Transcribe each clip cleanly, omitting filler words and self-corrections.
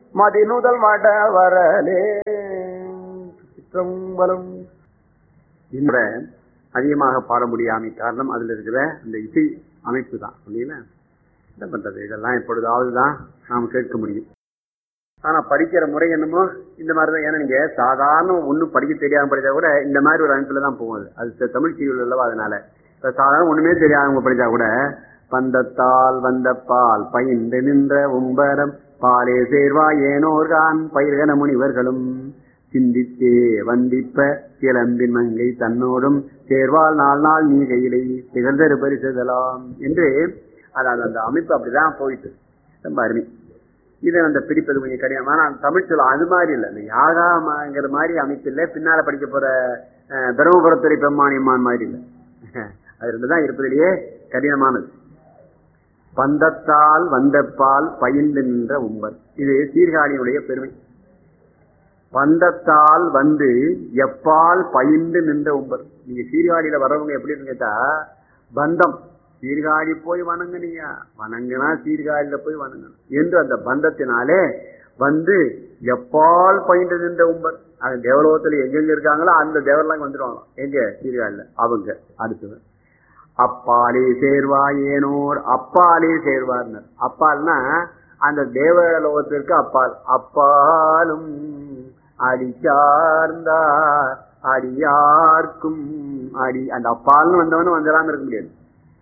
மதிநுதல் மட வரலே சிற்றம்பலம் என்ற அதிகமாக பாட முடியாமை காரணம் அதுல இருக்கிற அந்த இசை அமைப்பு தான். என்ன பண்றது, இதெல்லாம் எப்பொழுதாவதுதான் நாம் கேட்க முடியும். ஆனா படிக்கிற முறை என்னமோ இந்த மாதிரிதான். ஏன்னா நீங்க சாதாரண ஒண்ணும் படிக்க தெரியாம படிச்சா கூட இந்த மாதிரி ஒரு அமைப்புல தான் போகுது. அது தமிழ் செய்யுள் அல்லவா. அதனால இப்ப சாதாரண ஒண்ணுமே தெரியாதவங்க படிச்சா கூட பந்தத்தால் வந்த பால் பயின்று நின்ற உம்பரம் பாலே சேர்வா ஏனோர்கான் பயிர்கன முனிவர்களும் சிந்தித்தே வந்திப்ப கிளம்பின் மங்கை தன்னோடும் சேர்வால் நாள் நாள் நீ கையிலை திகழ்ந்தரு பரிசுதலாம் என்று அதாவது அந்த அமைப்பு அப்படிதான் போயிட்டு ரொம்ப அருமை. இதை அந்த பிடிப்பது கொஞ்சம் கடினம். ஆனா தமிழ் சொல்ல அது மாதிரி இல்லை, இந்த யாகாங்கிற மாதிரி அமைப்பு இல்லை. பின்னால படிக்க போற பிரம்மபுரத்துறை பெம்மானியம்மான் மாதிரி இல்லை. அது ரெண்டுதான் இருப்பதிலேயே கடினமானது. பந்தத்தால் வந்த பால் பயின்று நின்ற உம்பர், இது சீர்காழியினுடைய பெருமை. பந்தத்தால் வந்து எப்பால் பயின்று நின்ற உம்பர். நீங்க சீர்காழியில வர்றவங்க எப்படி கேட்டா பந்தம் சீர்காழி போய் வணங்குனீங்க, வணங்குனா சீர்காழியில போய் வணங்கணும் என்று அந்த பந்தத்தினாலே வந்து எப்பால் பயின்று நின்ற உம்பர். அது தேவலோகத்துல எங்கெங்க இருக்காங்களோ அந்த தேவரெல்லாம் வந்துடுவாங்க. எங்க சீர்காழியில அவங்க அடுத்தது அப்பாலே சேர்வாய் ஏனோர் அப்பாலே சேர்வார்னர். அப்பால்னா அந்த தேவலோகத்திற்கு அப்பால். அப்பாலும் அடி சார்ந்தார் அடியார்க்கும் அடி. அந்த அப்பால்னு வந்தவனும் வந்துடாம இருக்க முடியாது.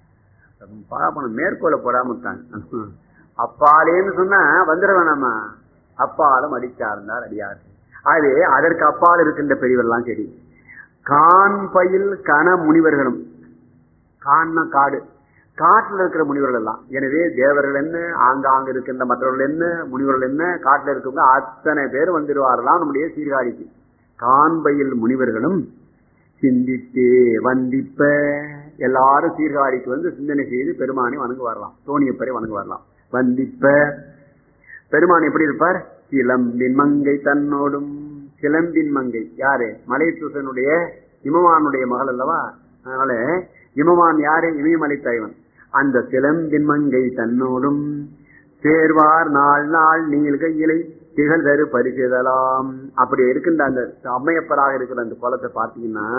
மேற்கோள போடாம இருக்காங்க. அப்பாலேன்னு சொன்னா வந்துட வேணாமா. அப்பாலும் அடிச்சார்ந்தார் அடியார். அது அதற்கு அப்பால் இருக்கின்ற பெரியவர்கள்லாம் சரி. கான் பயில் கன முனிவர்களும், கான்னா காடு, காட்டுல இருக்கிற முனிவர்கள் எல்லாம். எனவே தேவர்கள் என்ன, ஆங்காங்க இருக்கின்ற மற்றவர்கள் என்ன, முனிவர்கள் என்ன, காட்டுல இருக்கவங்க அத்தனை பேர் வந்துடுவார்களாம் நம்முடைய சீர்காழிக்கு. காண்பையில் முனிவர்களும் சிந்தித்தே வந்திப்ப எல்லாரும் சீர்காழிக்கு வந்து சிந்தனை செய்து பெருமானை வணங்கு வரலாம், தோணியப்பரை வணங்கு வரலாம். வந்திப்ப பெருமான் எப்படி இருப்பார்? கிளம்பின் மங்கை தன்னோடும். கிளம்பின் மங்கை யாரு? மலைசூசனுடைய இமவானுடைய மகள் அல்லவா. அதனால இமவான் யாரு? இமயமலை தலைவன். அந்த கிளம்பின் மங்கை தன்னோடும் சேர்வார் நாள் நாள் நீள்க இலை திகழ்தரு பரிசுதலாம். அப்படி இருக்கின்ற அந்த அம்மையப்பராக இருக்கிற அந்த குளத்தை பார்த்தீங்கன்னா,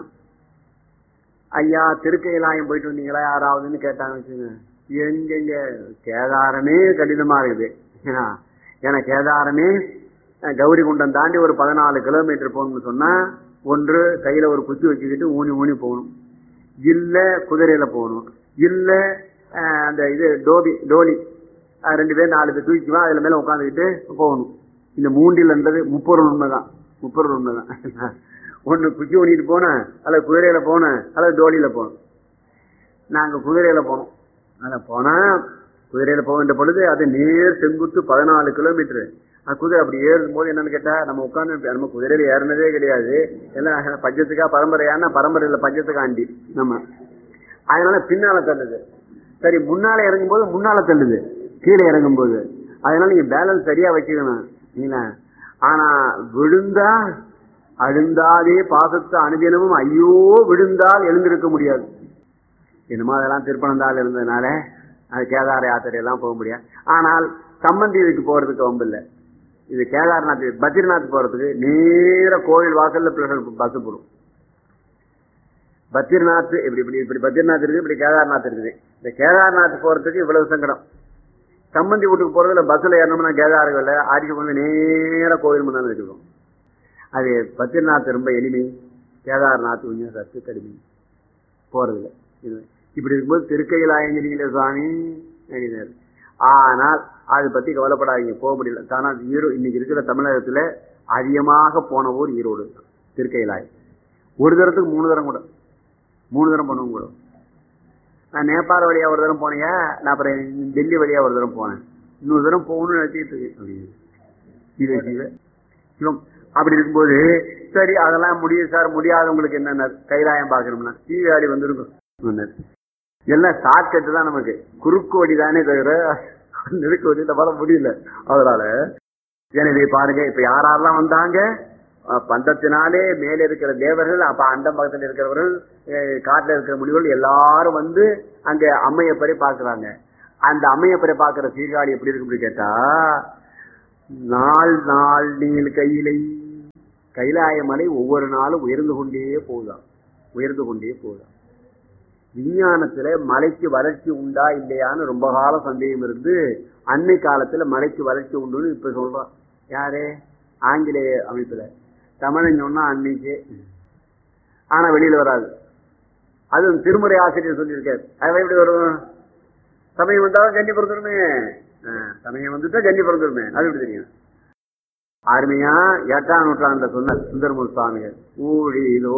ஐயா திருக்கையிலாயம் போயிட்டு வந்தீங்களா யாராவதுன்னு கேட்டாங்க வச்சுங்க. எங்கெங்க கேதாரமே கடினமா இருக்குது. ஏன்னா கேதாரமே கௌரி குண்டம் தாண்டி ஒரு 14 கிலோமீட்டர் போகணும்னு சொன்னா ஒன்று கையில ஒரு குச்சி வச்சுக்கிட்டு ஊனி ஊனி போகணும், இல்ல குதிரையில போகணும், இல்ல அந்த இது டோலி 2 பேர் 4 பேர் தூக்கிக்குவான், அதுல மேல உட்காந்துக்கிட்டு போகணும். இந்த மூண்டில்ன்றது முப்பொருள் உண்மைதான். முப்பொருள் உண்மைதான். ஒண்ணு குச்சி ஊனிட்டு போனேன், அல்லது குதிரையில போனேன், அல்லது டோலியில போனோம். நாங்க குதிரையில போனோம். அதை போனா குதிரையில போகின்ற பொழுது அது நேர் செங்குத்து 14 கிலோமீட்டரு. குதிரை அப்படி ஏறும் போது என்னன்னு கேட்டா நம்ம உட்காந்து நம்ம குதிரையில ஏறினதே கிடையாது. எல்லாம் பஞ்சத்துக்கா பரம்பரையான பரம்பரையில பஞ்சத்துக்காண்டி நம்ம. அதனால பின்னால தள்ளுது. சரி, முன்னால இறங்கும் போது முன்னால தள்ளுது கீழே இறங்கும் போது. அதனால நீங்க பேலன்ஸ் சரியா வச்சுக்கணும். ஆனா விழுந்தா அழுந்தாதே பாசத்தை அனுதினமும் ஐயோ விழுந்தால் எழுந்திருக்க முடியாது. என்னமோ அதெல்லாம் திருப்பனந்தாள் இருந்ததுனால அது கேதார யாத்திரையெல்லாம் போக முடியாது. ஆனால் சம்பந்தி இதுக்கு போறதுக்கு வம்பு இல்லை. இது கேதார்நாத் பத்ரிநாத் போறதுக்கு நேர கோவில் வாசல்ல பஸ் போடும். பத்ரிநாத் இப்படி பத்ரிநாத் இருக்குது, இப்படி கேதார்நாத் இருக்குது. இந்த கேதார்நாத் போறதுக்கு இவ்வளவு சங்கடம். சம்பந்தி வீட்டுக்கு போறதுல பஸ்ல ஏறணும்னா கேதார்கள் ஆடிக்கு கொண்டு நேர கோவில் முன்னாடி வச்சுக்கணும். அது பத்ரிநாத் ரொம்ப எளிமை, கேதார்நாத் கொஞ்சம் சத்து கடுமை போறதுல. இது இப்படி இருக்கும்போது திருக்கையிலாயங்கிரிங்களே சுவாமி. ஆனால் அதை பத்தி கவலைப்படாதீங்க, போக முடியல. தானா இன்னைக்கு இருக்கிற தமிழகத்துல அதிகமாக போன ஊர் ஈரோடு திருக்கையிலாயம். ஒரு தரத்துக்கு 3 தரம் கூட, 3 தரம் பண்ணுவோம் கூட. நான் நேபாள வழியா ஒரு தரம் போனேங்க, நான் அப்புறம் டெல்லி வழியா ஒரு தரம் போனேன், இன்னொரு தரம் போகணும்னு நினைச்சிட்டு இருக்கு. சிவம் அப்படி இருக்கும்போது சரி அதெல்லாம் முடியும் சார், முடியாதவங்களுக்கு என்னென்ன கைலாயம் பார்க்கணும்னா சீர்காழி வந்துருக்கும். எல்லாம் ஷார்ட்கட்டு தான், நமக்கு குறுக்கு வழி தானே தவிர நெருக்கு வழியில வர முடியல. அதனால எனவே பாருங்க, இப்ப யாரெல்லாம் வந்தாங்க, பந்தத்தினாலே மேல இருக்கிற தேவர்கள், அப்ப அந்த பக்கத்தில் இருக்கிறவர்கள், காட்டுல இருக்கிற முனிவர்கள் எல்லாரும் வந்து அங்க அம்மையப்பரை பார்க்கிறாங்க. அந்த அம்மையப்பரை பார்க்கிற சீர்காழி எப்படி இருக்கு கேட்டா நாள் நாள் நீள் கையிலை. கைலாய மலை ஒவ்வொரு நாளும் உயர்ந்து கொண்டே போகுதாம், உயர்ந்து கொண்டே போகுதாம். விஞ்ஞானத்துல மலைக்கு வளர்ச்சி உண்டா இல்லையான்னு ரொம்ப கால சந்தேகம் இருந்து அன்னை காலத்துல மலைக்கு வளர்ச்சி உண்டுன்னு இப்ப சொல்றான். யாரு? ஆங்கிலேய அமைப்புல. தமிழன் சொன்னா அன்னைக்கு, ஆனா வெளியில வராது. அது திருமுறை ஆசிரியர் சொல்லியிருக்காரு. அதை எப்படி வரும்? சமயம் வந்தா கண்டி பிறந்துருமே, சமயம் வந்துட்டா கண்டி பிறந்துருமே, அது எப்படி தெரியும்? அருமையா 8ஆம் நூற்றாண்டுல சொன்ன சுந்தரமூர்த்தி சுவாமிகள் ஊழிலோ